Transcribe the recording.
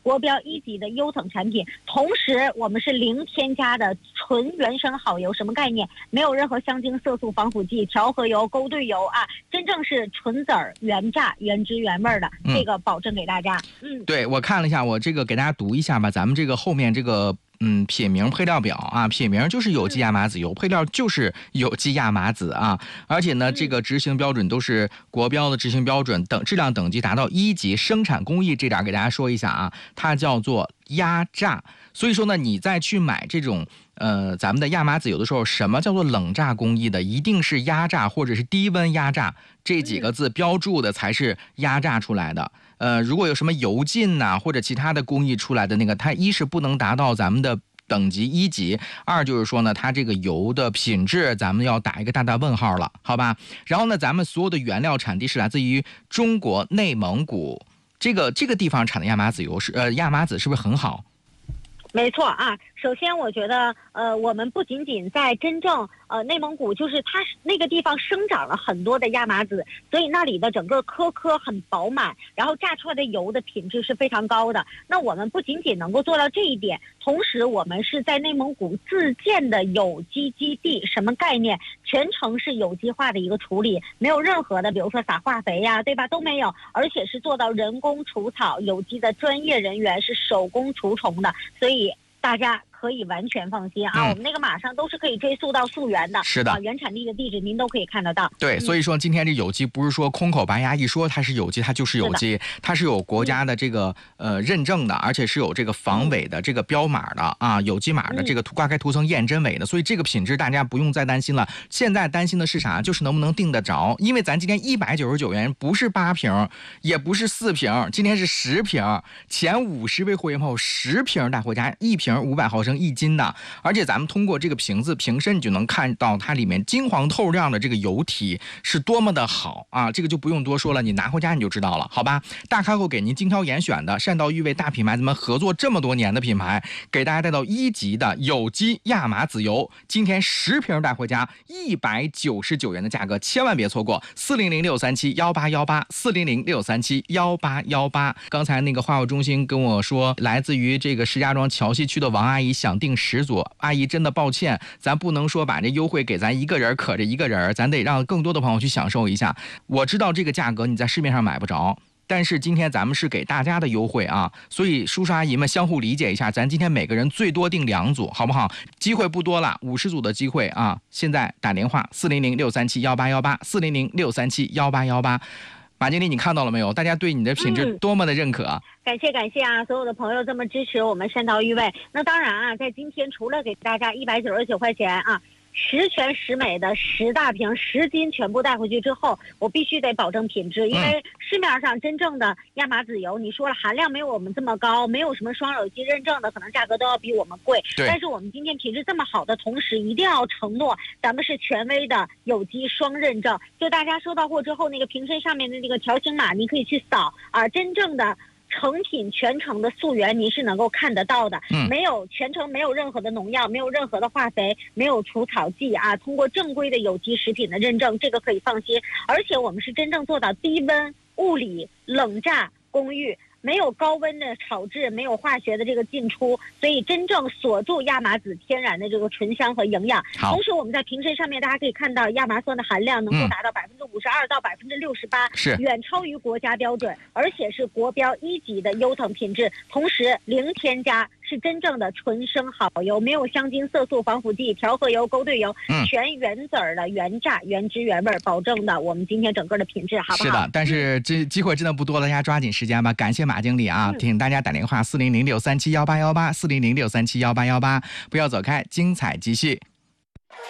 国标1级的优等产品。同时我们是零添加的纯原生好油，什么概念？没有任何香精、色素、防腐剂、调和油、勾兑油啊，真正是纯籽儿原榨原汁原味的，这个保证给大家。 对，我看了一下，我这个给大家读一下吧，咱们这个后面这个品名配料表啊，品名就是有机亚麻籽油，配料就是有机亚麻籽啊，而且呢，这个执行标准都是国标的执行标准，质量等级达到1级，生产工艺这点给大家说一下啊，它叫做压榨。所以说呢，你再去买这种咱们的亚麻籽油的时候，什么叫做冷榨工艺的？一定是压榨或者是低温压榨这几个字标注的才是压榨出来的。如果有什么油浸呐，或者其他的工艺出来的那个，它一是不能达到咱们的等级1级，二就是说呢，它这个油的品质咱们要打一个大大问号了，好吧？然后呢，咱们所有的原料产地是来自于中国内蒙古这个地方产的亚麻籽油亚麻籽是不是很好？ 没错啊，首先我觉得我们不仅仅在真正内蒙古，就是它那个地方生长了很多的亚麻籽，所以那里的整个颗很饱满，然后榨出来的油的品质是非常高的。那我们不仅仅能够做到这一点，同时我们是在内蒙古自建的有机基地，什么概念？全程是有机化的一个处理，没有任何的比如说撒化肥呀，对吧，都没有，而且是做到人工除草，有机的专业人员是手工除虫的，所以大家可以完全放心啊，我们那个马上都是可以追溯到溯源的， 是的， 原产地的地址您都可以看得到。 对，所以说今天这有机不是说空口白牙一说它是有机，它就是有机，它是有国家的这个认证的，而且是有这个防伪的这个标码的啊，有机码的这个挂开涂层验真伪的，所以这个品质大家不用再担心了。现在担心的是啥？就是能不能订得着，因为咱今天199元不是8瓶，也不是4瓶，今天是10瓶，前50位会员朋友10瓶带回家，1瓶500毫升1斤的，而且咱们通过这个瓶子瓶身，你就能看到它里面金黄透亮的这个油体是多么的好啊！这个就不用多说了，你拿回家你就知道了，好吧？大开口给您精挑严选的善道育味大品牌，咱们合作这么多年的品牌，给大家带到1级的有机亚麻籽油，今天10瓶带回家199元的价格，千万别错过！400-637-1818，400-637-1818。刚才那个话务中心跟我说，来自于这个石家庄桥西区的王阿姨想订10组，阿姨真的抱歉，咱不能说把这优惠给咱一个人可着一个人，咱得让更多的朋友去享受一下。我知道这个价格你在市面上买不着，但是今天咱们是给大家的优惠啊，所以叔叔阿姨们相互理解一下，咱今天每个人最多订2组，好不好？机会不多了，50组的机会啊！现在打电话400-637-1818，400-637-1818。马经理，你看到了没有？大家对你的品质多么的认可啊！ 感谢啊，所有的朋友这么支持我们善道育味。那当然啊，在今天除了给大家199块钱啊，10全10美的10大瓶10斤全部带回去之后，我必须得保证品质，因为市面上真正的亚麻籽油，你说了含量没有我们这么高，没有什么双有机认证的，可能价格都要比我们贵。但是我们今天品质这么好的同时，一定要承诺咱们是权威的有机双认证。就大家收到货之后，那个瓶身上面的那个条形码，你可以去扫啊，真正的成品全程的溯源您是能够看得到的，没有全程没有任何的农药，没有任何的化肥，没有除草剂啊，通过正规的有机食品的认证，这个可以放心。而且我们是真正做到低温物理冷榨工艺，没有高温的炒制，没有化学的这个进出，所以真正锁住亚麻籽天然的这个醇香和营养。同时我们在瓶身上面大家可以看到亚麻酸的含量能够达到52%到68%， 是远超于国家标准，而且是国标1级的优等品质，同时零添加，是真正的纯生好油，没有香精、色素、防腐剂、调和油、勾兑油，全原籽儿的原榨原汁原味保证的我们今天整个的品质，好不好？ 是的，但是这机会真的不多，大家抓紧时间吧。感谢马经理啊，请大家打电话400-637-1818，400-637-1818，不要走开，精彩继续。